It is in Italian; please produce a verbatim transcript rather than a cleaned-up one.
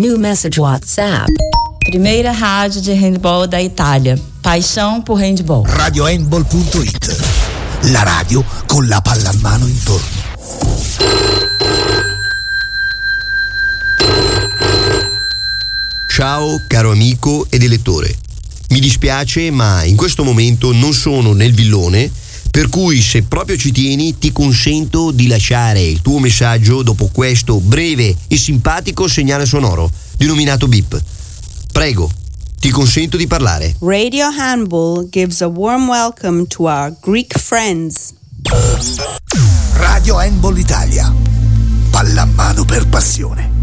New message WhatsApp. Primeira rádio de handball da Itália. Paixão por handball. radio handball punto it. La radio con la pallamano intorno. Ciao caro amico ed elettore. Mi dispiace, ma in questo momento non sono nel villone, per cui se proprio ci tieni ti consento di lasciare il tuo messaggio dopo questo breve e simpatico segnale sonoro denominato beep. Prego, ti consento di parlare. Radio Handball gives a warm welcome to our Greek friends. Radio Handball Italia. Pallamano per passione.